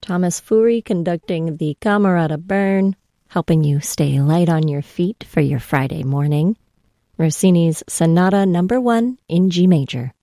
Thomas Fury conducting the Camerata Burn, helping you stay light on your feet for your Friday morning. Rossini's Sonata No. 1 in G major.